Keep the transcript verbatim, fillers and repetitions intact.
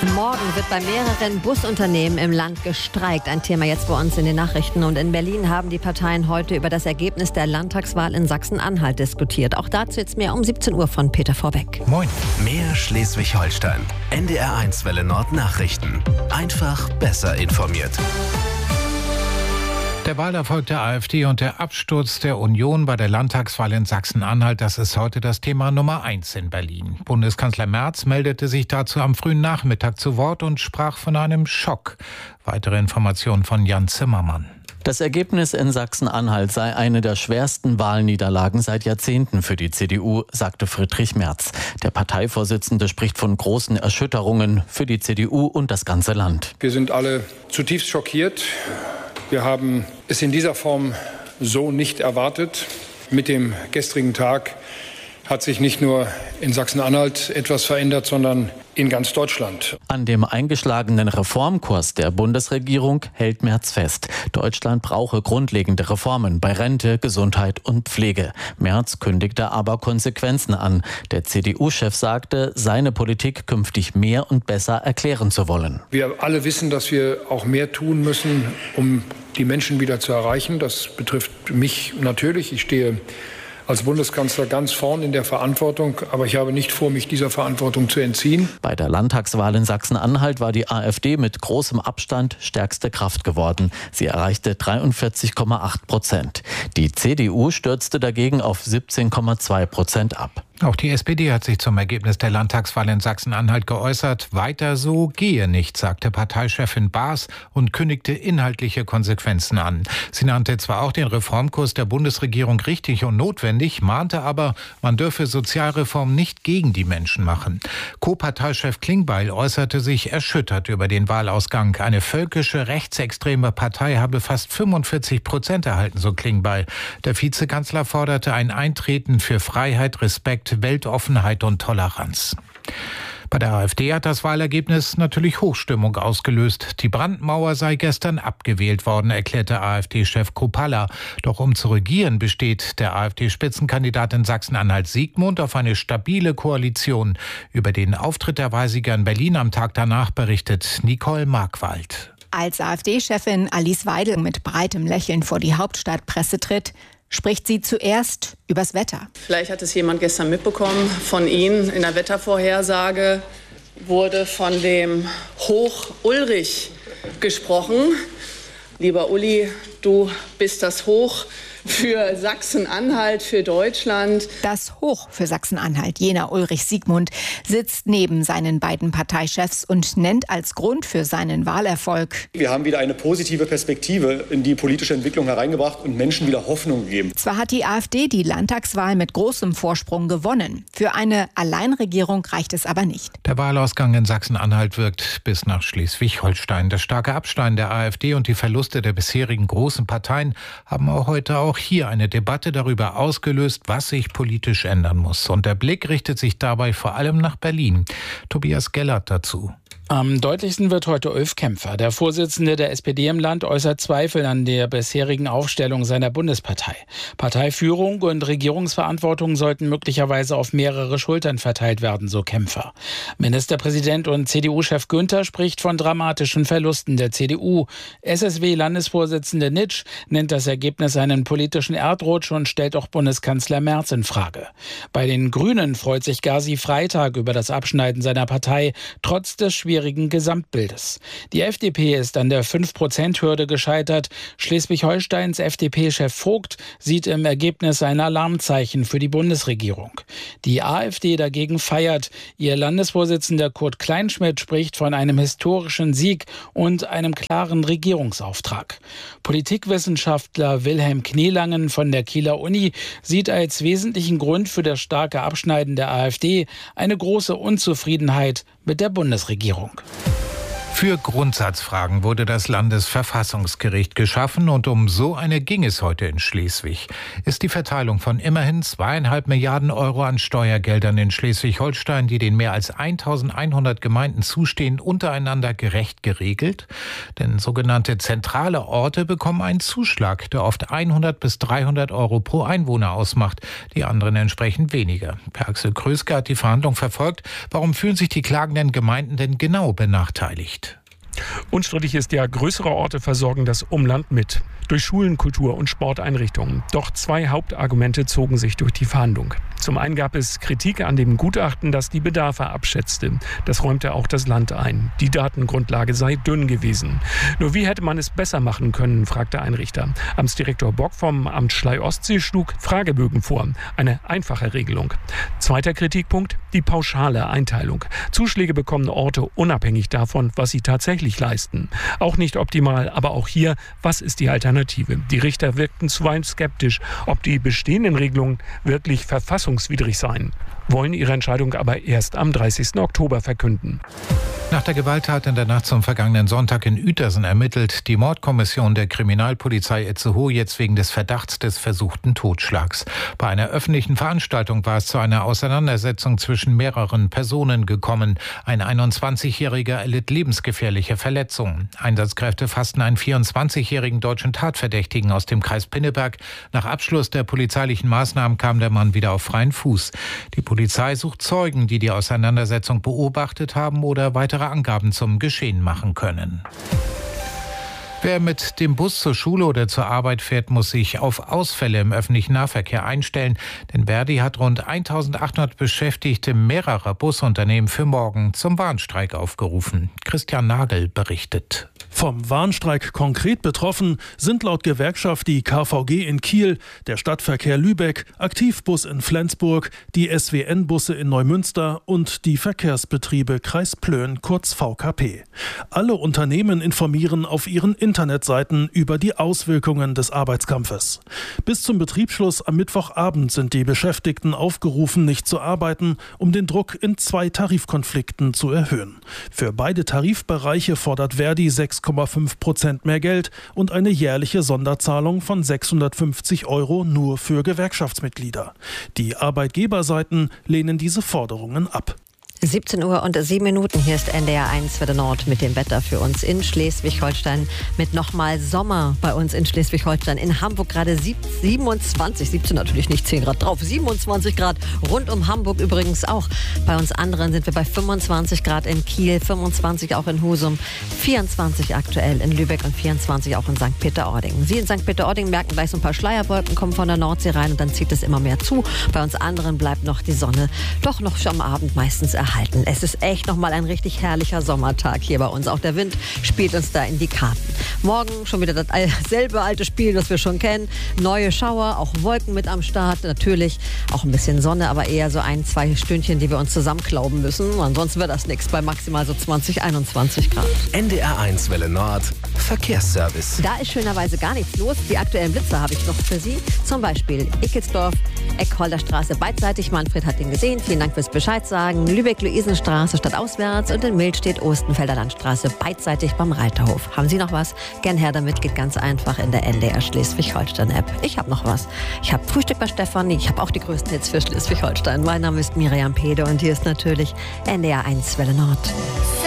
Morgen wird bei mehreren Busunternehmen im Land gestreikt. Ein Thema jetzt bei uns in den Nachrichten. Und in Berlin haben die Parteien heute über das Ergebnis der Landtagswahl in Sachsen-Anhalt diskutiert. Auch dazu jetzt mehr um siebzehn Uhr von Peter Vorbeck. Moin. Mehr Schleswig-Holstein. N D R eins Welle Nord Nachrichten. Einfach besser informiert. Der Wahlerfolg der AfD und der Absturz der Union bei der Landtagswahl in Sachsen-Anhalt, das ist heute das Thema Nummer eins in Berlin. Bundeskanzler Merz meldete sich dazu am frühen Nachmittag zu Wort und sprach von einem Schock. Weitere Informationen von Jan Zimmermann. Das Ergebnis in Sachsen-Anhalt sei eine der schwersten Wahlniederlagen seit Jahrzehnten für die C D U, sagte Friedrich Merz. Der Parteivorsitzende spricht von großen Erschütterungen für die C D U und das ganze Land. Wir sind alle zutiefst schockiert. Wir haben es in dieser Form so nicht erwartet. Mit dem gestrigen Tag hat sich nicht nur in Sachsen-Anhalt etwas verändert, sondern in ganz Deutschland. An dem eingeschlagenen Reformkurs der Bundesregierung hält Merz fest. Deutschland brauche grundlegende Reformen bei Rente, Gesundheit und Pflege. Merz kündigte aber Konsequenzen an. Der C D U-Chef sagte, seine Politik künftig mehr und besser erklären zu wollen. Wir alle wissen, dass wir auch mehr tun müssen, um die Menschen wieder zu erreichen. Das betrifft mich natürlich. Ich stehe als Bundeskanzler ganz vorn in der Verantwortung, aber ich habe nicht vor, mich dieser Verantwortung zu entziehen. Bei der Landtagswahl in Sachsen-Anhalt war die AfD mit großem Abstand stärkste Kraft geworden. Sie erreichte dreiundvierzig Komma acht Prozent. Die C D U stürzte dagegen auf siebzehn Komma zwei Prozent ab. Auch die S P D hat sich zum Ergebnis der Landtagswahl in Sachsen-Anhalt geäußert. Weiter so gehe nicht, sagte Parteichefin Baas und kündigte inhaltliche Konsequenzen an. Sie nannte zwar auch den Reformkurs der Bundesregierung richtig und notwendig, mahnte aber, man dürfe Sozialreform nicht gegen die Menschen machen. Co-Parteichef Klingbeil äußerte sich erschüttert über den Wahlausgang. Eine völkische, rechtsextreme Partei habe fast fünfundvierzig Prozent erhalten, so Klingbeil. Der Vizekanzler forderte ein Eintreten für Freiheit, Respekt, Weltoffenheit und Toleranz. Bei der AfD hat das Wahlergebnis natürlich Hochstimmung ausgelöst. Die Brandmauer sei gestern abgewählt worden, erklärte AfD-Chef Kruppalla. Doch um zu regieren, besteht der AfD-Spitzenkandidat in Sachsen-Anhalt Siegmund auf eine stabile Koalition. Über den Auftritt der Wahlsieger in Berlin am Tag danach berichtet Nicole Markwald. Als AfD-Chefin Alice Weidel mit breitem Lächeln vor die Hauptstadtpresse tritt, spricht sie zuerst übers Wetter. Vielleicht hat es jemand gestern mitbekommen von Ihnen. In der Wettervorhersage wurde von dem Hoch Ulrich gesprochen. Lieber Uli, du bist das Hoch für Sachsen-Anhalt, für Deutschland. Das Hoch für Sachsen-Anhalt, jener Ulrich Siegmund, sitzt neben seinen beiden Parteichefs und nennt als Grund für seinen Wahlerfolg: Wir haben wieder eine positive Perspektive in die politische Entwicklung hereingebracht und Menschen wieder Hoffnung gegeben. Zwar hat die AfD die Landtagswahl mit großem Vorsprung gewonnen. Für eine Alleinregierung reicht es aber nicht. Der Wahlausgang in Sachsen-Anhalt wirkt bis nach Schleswig-Holstein. Der starke Abschneiden der AfD und die Verluste der bisherigen großen Parteien haben auch heute auch hier eine Debatte darüber ausgelöst, was sich politisch ändern muss. Und der Blick richtet sich dabei vor allem nach Berlin. Tobias Gellert dazu. Am deutlichsten wird heute Ulf Kämpfer. Der Vorsitzende der S P D im Land äußert Zweifel an der bisherigen Aufstellung seiner Bundespartei. Parteiführung und Regierungsverantwortung sollten möglicherweise auf mehrere Schultern verteilt werden, so Kämpfer. Ministerpräsident und C D U-Chef Günther spricht von dramatischen Verlusten der C D U. S S W-Landesvorsitzende Nitsch nennt das Ergebnis einen politischen Erdrutsch und stellt auch Bundeskanzler Merz in Frage. Bei den Grünen freut sich Gazi Freitag über das Abschneiden seiner Partei, trotz des schwierigen Gesamtbildes. Die F D P ist an der fünf Prozent Hürde gescheitert. Schleswig-Holsteins F D P-Chef Vogt sieht im Ergebnis ein Alarmzeichen für die Bundesregierung. Die AfD dagegen feiert. Ihr Landesvorsitzender Kurt Kleinschmidt spricht von einem historischen Sieg und einem klaren Regierungsauftrag. Politikwissenschaftler Wilhelm Knielangen von der Kieler Uni sieht als wesentlichen Grund für das starke Abschneiden der AfD eine große Unzufriedenheit mit der Bundesregierung. Für Grundsatzfragen wurde das Landesverfassungsgericht geschaffen und um so eine ging es heute in Schleswig. Ist die Verteilung von immerhin zweieinhalb Milliarden Euro an Steuergeldern in Schleswig-Holstein, die den mehr als eintausendeinhundert Gemeinden zustehen, untereinander gerecht geregelt? Denn sogenannte zentrale Orte bekommen einen Zuschlag, der oft hundert bis dreihundert Euro pro Einwohner ausmacht, die anderen entsprechend weniger. Per Axel Kröske hat die Verhandlung verfolgt. Warum fühlen sich die klagenden Gemeinden denn genau benachteiligt? Unstrittig ist ja, größere Orte versorgen das Umland mit. Durch Schulen, Kultur- und Sporteinrichtungen. Doch zwei Hauptargumente zogen sich durch die Verhandlung. Zum einen gab es Kritik an dem Gutachten, das die Bedarfe abschätzte. Das räumte auch das Land ein. Die Datengrundlage sei dünn gewesen. Nur wie hätte man es besser machen können, fragte ein Richter. Amtsdirektor Bock vom Amt Schlei-Ostsee schlug Fragebögen vor. Eine einfache Regelung. Zweiter Kritikpunkt, die pauschale Einteilung. Zuschläge bekommen Orte unabhängig davon, was sie tatsächlich leisten. Auch nicht optimal, aber auch hier, was ist die Alternative? Die Richter wirkten zuweilen skeptisch, ob die bestehenden Regelungen wirklich verfassungswidrig seien, wollen ihre Entscheidung aber erst am dreißigsten Oktober verkünden. Nach der Gewalttat in der Nacht zum vergangenen Sonntag in Uetersen ermittelt die Mordkommission der Kriminalpolizei Itzehoe jetzt wegen des Verdachts des versuchten Totschlags. Bei einer öffentlichen Veranstaltung war es zu einer Auseinandersetzung zwischen mehreren Personen gekommen. Ein einundzwanzigjähriger erlitt lebensgefährliche Verletzungen. Einsatzkräfte fassten einen vierundzwanzigjährigen deutschen Tatverdächtigen aus dem Kreis Pinneberg. Nach Abschluss der polizeilichen Maßnahmen kam der Mann wieder auf freien Fuß. Die Polizei sucht Zeugen, die die Auseinandersetzung beobachtet haben oder weitere Angaben zum Geschehen machen können. Wer mit dem Bus zur Schule oder zur Arbeit fährt, muss sich auf Ausfälle im öffentlichen Nahverkehr einstellen. Denn Verdi hat rund eintausendachthundert Beschäftigte mehrerer Busunternehmen für morgen zum Warnstreik aufgerufen. Christian Nagel berichtet. Vom Warnstreik konkret betroffen sind laut Gewerkschaft die K V G in Kiel, der Stadtverkehr Lübeck, Aktivbus in Flensburg, die S W N-Busse in Neumünster und die Verkehrsbetriebe Kreis Plön, kurz V K P. Alle Unternehmen informieren auf ihren Internetseiten über die Auswirkungen des Arbeitskampfes. Bis zum Betriebsschluss am Mittwochabend sind die Beschäftigten aufgerufen, nicht zu arbeiten, um den Druck in zwei Tarifkonflikten zu erhöhen. Für beide Tarifbereiche fordert Verdi sechs Komma fünf Prozent mehr Geld und eine jährliche Sonderzahlung von sechshundertfünfzig Euro nur für Gewerkschaftsmitglieder. Die Arbeitgeberseiten lehnen diese Forderungen ab. siebzehn Uhr und sieben Minuten. Hier ist N D R eins für den Nord mit dem Wetter für uns in Schleswig-Holstein. Mit nochmal Sommer bei uns in Schleswig-Holstein. In Hamburg gerade siebenundzwanzig, siebzehn natürlich nicht, zehn Grad drauf, siebenundzwanzig Grad. Rund um Hamburg übrigens auch. Bei uns anderen sind wir bei fünfundzwanzig Grad in Kiel, fünfundzwanzig auch in Husum, vierundzwanzig aktuell in Lübeck und vierundzwanzig auch in Sankt Peter-Ording. Sie in Sankt Peter-Ording merken gleich so ein paar Schleierwolken, kommen von der Nordsee rein und dann zieht es immer mehr zu. Bei uns anderen bleibt noch die Sonne doch noch schon am Abend meistens erhalten. Es ist echt nochmal ein richtig herrlicher Sommertag hier bei uns. Auch der Wind spielt uns da in die Karten. Morgen schon wieder dasselbe alte Spiel, das wir schon kennen. Neue Schauer, auch Wolken mit am Start. Natürlich auch ein bisschen Sonne, aber eher so ein, zwei Stündchen, die wir uns zusammenklauben müssen. Ansonsten wird das nichts bei maximal so zwanzig, einundzwanzig Grad. N D R eins Welle Nord, Verkehrsservice. Da ist schönerweise gar nichts los. Die aktuellen Blitzer habe ich noch für Sie. Zum Beispiel Ickelsdorf, Eckholder Straße beidseitig. Manfred hat ihn gesehen. Vielen Dank fürs Bescheid sagen. Lübeck-Luisenstraße stadtauswärts und in Mild steht Ostenfelder Landstraße beidseitig beim Reiterhof. Haben Sie noch was? Gern her damit, geht ganz einfach in der N D R Schleswig-Holstein-App. Ich habe noch was. Ich habe Frühstück bei Stefanie. Ich habe auch die größten Hits für Schleswig-Holstein. Mein Name ist Miriam Pede und hier ist natürlich N D R eins Welle Nord.